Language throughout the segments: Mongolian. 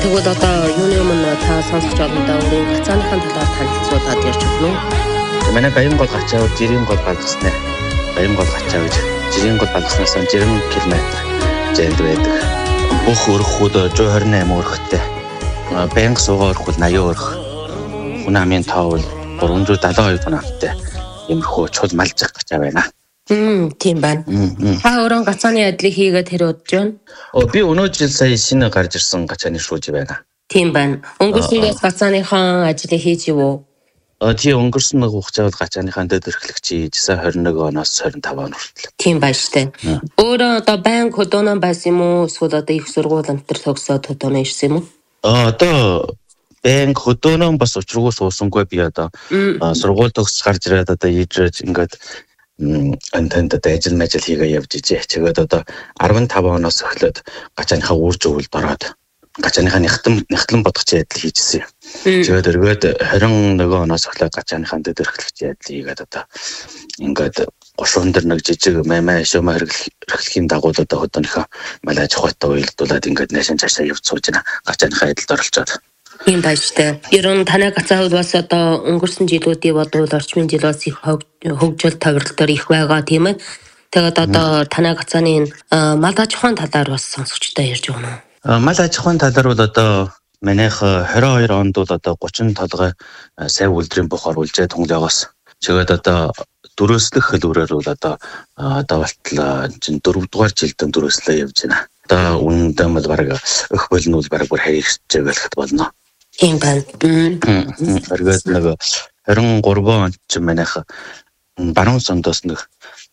Тэгвэл одоо юуны өмнө та сонсож олондоо өөрийн гацааныхаа талаар танилцуулаад ярьж өгнө үү? Манай баян гол гачаа жирийн гол балгаснаа. Баян гол гачаа гэж жирийн гол балгаснаас 60 км зайд байдаг. Бүх өрхүүд 128 өрхтэй. Баян суугаар өрхүүд 80 өрх. Хүн амын тоо бол 372 хүн амтай. Иймэрхүү чул малжих гачаа байна. Тийм байна. Та өөрөө гацааны ажлыг хийгээд хэрэг удаж байна? Би өнөө жил сая шинэ гарч ирсэн гачааны шүүж байна. Тийм байна. Өнгөрсөн гацааныхаа ажлыг хийж юу? Тий өнгөрсөн нэг хугацаанд гачааныхаа дэдэрхлэгч хийжсэн 21 оноос 25 он хүртэл. Тийм байна штэ. Өөрөө одоо банк хөдөөнөө байсан юм уу? Эсвэл одоо их сургууль энэ төр төгсөөд хөдөөнөө ирсэн юм уу? Одоо банк хөдөөнөө бас учиргүй суусангүй би одоо сургууль төгсөж гарч ирээд одоо ийж ингээд антанд ажил хийгээ явж ижээ. Чигээд одоо 15 оноос эхлээд гачааныхаа үр зөвлөлд ороод гачааныхаа нэгтлэн бодгоч адил хийжсэн. Чигээд эргээд 21 оноос эхлээд гачааныхаа дэдэрхлэгч адил хийгээд одоо ингээд гушуун дээр нэг жижиг мамаа шума хэрэглэхийн дагуу одоо хөдөөнийхөө мал аж ахуйтай уялдуулаад ингээд наашин цаашаа явж сууж байна. Гачааныхаа адилд оролцоод. Тийм байна штэ. Ер нь танай гацаауд бас одоо өнгөрсөн жилүүдийн бодвол орчмын жил бас их хөгжил тавирлтаар их байгаа тийм ээ. Тэгээд одоо танай гацааны мал аж ахуйн талаар бас сонсогчтой ярьж өгнө. Мал аж ахуйн талаар бол одоо манайх 22 онд бол одоо 30 толгой сая үлдрийн бох оруулжээ тунгалаагаас. Чигээд одоо дөрөвслөх хөлөөрөөр бол одоо болтол 4 дугаар жилдэн дөрөвслөө явж байна. Одоо үнэндээ бол бараг өх болно бол бараг бүр хаягч гэлэхэд болно. Тийм байна. Эргээд нэг 23 онд ч манайх баруун сондоос нэг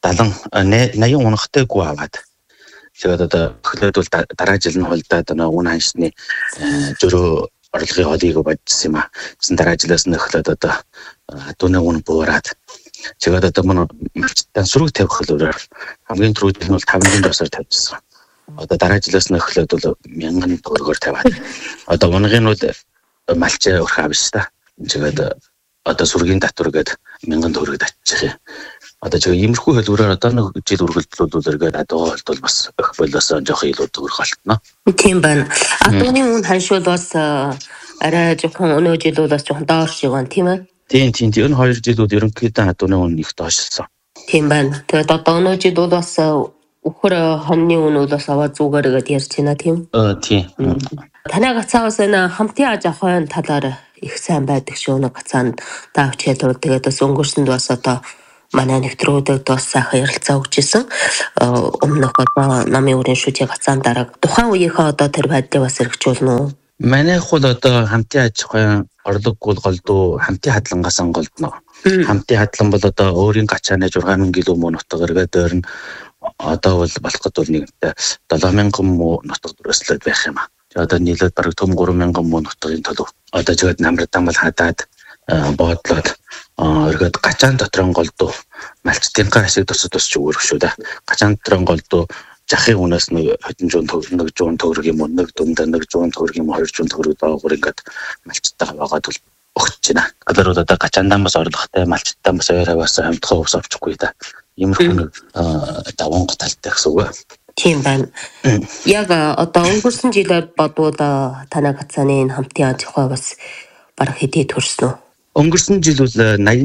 80 унахтай гоо аваад. Тэгээд одоо хөглөөд бол дараа жил нь холдоод үн ханшны зөрөө орлогын холыг бодсон юм аа. Гэсэн дараа жилээс нь хөглөөд одоо дүүний үн буураад. Тэгээд одоо мөн малчтаа сүрэг тавих хөлөөр хамгийн түрүүд нь бол 5,000 төгсөөр тавьчихсан. Одоо дараа жилээс нь хөглөөд бол 1000 төгрөгөөр тавиад. Одоо унгын бол малчаа өрх авч та. Тэгээд одоо сүргийн татвар гээд 1000 төгрөг татчих юм. Одоо чиг иймэрхүү хэлбэрээр одоо нэг жил үргэлжлүүлвэл эргээд адуу бол бас өх болоос жоох илүү төгрөг олтно. Тийм байна. Адууны үн ханшуул бас арай жоохон өнөө жил бол бас жоохон доор шиг байна тийм ээ. Тийм. Энэ 2 жилүүд ерөнхийдөө адууны үн их доошилсан. Тийм байна. Тэгээд одоо өнөө жил бол бас өхөр хоньны үн бол бас аваа зүгээр гээд ярьж байна тийм. Тийм. Танай гацаагаас энэ хамтын аж ахуйн талаар их сайн байдаг шүү. Нэг гацаанд давч хэлбэр тэгээд бас өнгөрсөнд бас одоо манай нэвтрүүлэгт бас сайхан ярилцаа өгчээсэн. Өмнөх одоо намын өрийн шүжээ гацаан дараа тухайн үеийнхээ одоо тэр байдлыг бас хэрэгжүүлнэ үү? Манайх бол одоо хамтын аж ахуйн орлого голдуу хамтын хадлагаас голдно. Хамтын хадлан бол одоо өөрийн гачааны 6000 км нутаг эргээд өөр нь одоо бол болох гэдэг нэгтэй 7000 муу нутаг дөрөслөд байх юм аа. Одоо нийлээд бараг төм 3000 муу нутгийн төлөв. Одоо жигэд намрдан бол хадаад боодлоод эргээд гачаан дотрон голдуу малчтын ашиг тусад тусч өгөх шүү дээ. Гачаан дотрон голдуу жахын үнээс нэг хэдэн зуун төгрөг юм уу нэг дүндээ 100 төгрөг юм 200 төгрөг доогуур ингээд малчтайгаа байгаа тул өгч байна. Одоо гачаандаа бас орлоготой малчтайгаа бас ойроо амтхаа ус авчихгүй да. Иймэрхүү даван талтай гэсэн үг. Тийм байна. Яг одоо өнгөрсөн жилээр бодвол танай гацааны энэ хамтын аж ахуй бас бараг хэдий төрсөн үү? Өнгөрсөн жил бол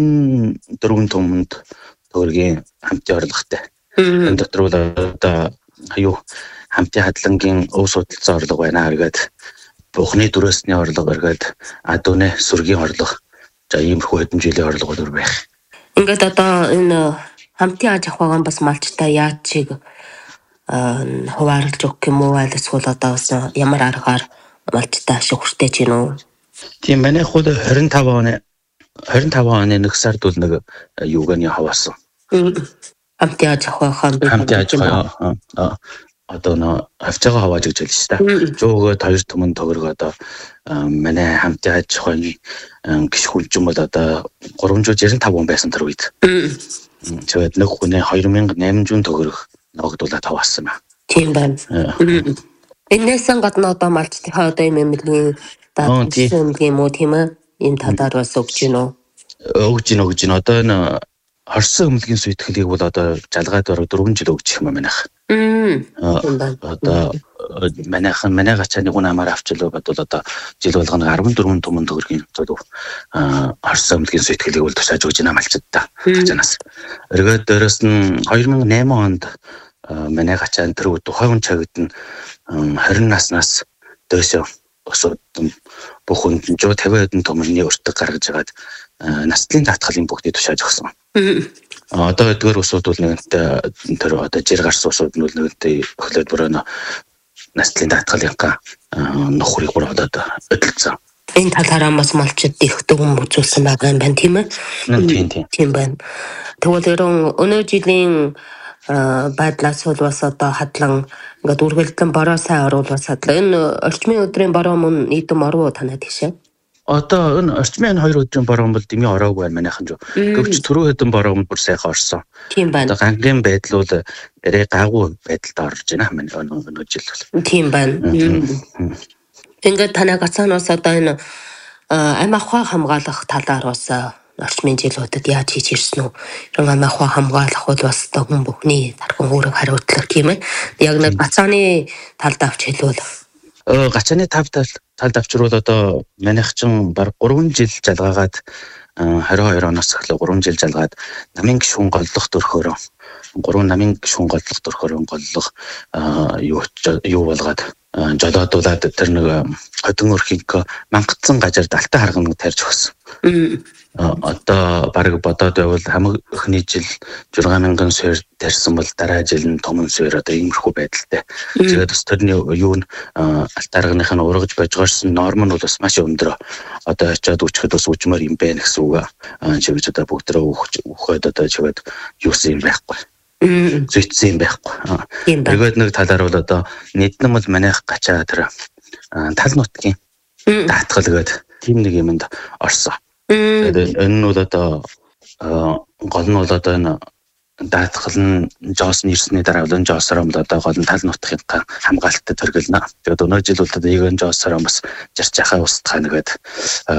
84 түмэнд төгрөгийн хамтын орлоготой. Энэ дотор бол одоо хамтын хадлангийн өв судалцсан орлого байна. Эргээд бухны дөрөөсний орлого эргээд адууны сүргийн орлого. За иймэрхүү хэдэн жилийн орлого дөр байх. Ингээд одоо энэ хамтын аж ахуйгаа бас малчтай яаж чиг хуваарлж өгөх юм уу? Эсвэл одоо ямар аргаар малчтай ашиг хүртэж гин үү? Тийм манайх бол 25 оны нэг сард бол нэг юуганы хаваасан. Хамтын аж ахуйгаа одоо авчаага хавааж гэж хэлж та. Жөөгөө 2 түмэн төгрөг одоо манай хамтын аж ахуйн гişх хүлжин бол одоо 365 хүн байсан тэр үед. Тэгээд нэг хүнээ 2800 төгрөг ногдуулаад хаваасан ба. Тийм байна. Энээс гадна одоо малчтынхаа одоо юм эмнэлгийн юм уу тийм ээ? Энэ талаар бас өгч гин үү? Өгж гин. Одоо энэ хорсон эмнэлгийн сүйтгэлийг бол одоо жалгаад бараг 4 жил өгч юм манайх. Одоо манай гачааны гүн амаар авчлаа бодвол одоо жил болгоно 14 түмэн төгрөгийн зөв Орос өмнөгийн сэтгэлийг үл тушааж өгч намалчд та гачаанаас. Эргээд дээрээс нь 2008 онд манай гачаан тэр тухайн цагт нь 20 наснаас дээшээ өсөд бүх хүнд 150 хэдэн түмний өртөг гаргаж хагаад наслын татгалын бүгдийг тушааж өгсөн. Одоо эдгээр усууд бол нэгэнтээ тэр одоо жир гарсан усууд нь нэгэнтээ өглөөд бүрөө наслын татгалын нөхрийг бүр одоо өдөлцсөн. Энэ талаараа бас малчид их дүгэн үзүүлсэн байгаа юм байна тийм ээ. Тийм байна. Тэгвэл өнөө жилийн байдлаас бол бас одоо хадлан ингээд үргэлжлэн бороо сайн оруулах хадлаа. Энэ орчмын өдрийн бороо мөн нийтэм ороо танаад тийшээ. Одоо энэ орчмын 2 өдрийн бороо бол дэмий ороогүй байна манайхан жоо. Гэвч түрүү хэдэн бороо бүр сайхан орсон. Тийм байна. Одоо гангийн байдал бол арай гайгүй байдалд орж байна манай өнөө жил бол. Тийм байна. Ингээд танай гацаанаас одоо энэ амь ахуй хамгаалах талаар бас орчмын жилүүдэд яаж хийж ирсэн үү? Амь ахуй хамгаалах бол бас хүн бүхний тархан үүрэг хариуцлага тийм ээ. Яг нэг гацааны талд авч хэлвэл гачааны талд авчруул одоо манайх чин баг 3 жил жалгаагаад 22 оноос эхлээ 3 жил жалгаад намын гишүүн голлох төрхөөрөө 3 намын гишүүн голлох төрхөөрөө голлох юу болгоод жолоодуулаад тэр нэг хотон өрхийг мангацсан газар далтай харган тарьж өгсөн. Одоо баг бодоод байвал хамаг өхний жил 6000 суур тарьсан бол дараа жил нь томон суур одоо иймэрхүү байдалтай. Тэгээд бас тэрний юу нь алтааргных нь ургаж божгоорсон норм нь бас маш өндөр. Одоо очиад үчихэд бас үжмөр юм байна гэсэн үг. Чигээр одоо бүгдрээ үхээд одоо чигээд юусэн юм байхгүй. Зүйцсэн юм байхгүй. Тэгээд нэг талаар бол одоо нийтнэ бол манайх гачаа тэр тал нутгийн даатгал гээд тийм нэг юмд орсон. Тэгээд энэ нь бол одоо гол нь бол одоо энэ даатгал нь жоосны ирсний дараа бол жоосороо бол одоо гол нь тал нутгийн хамгаалтад төргөлнө. Тэгээд өнөө жил бол одоо ийг жоосороо бас жарч яхаа устгах нэгэд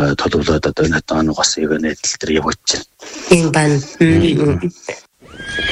төлөвлөд одоо энэ тоон бас ийг нэтэл тэр явж байна. Тийм байна.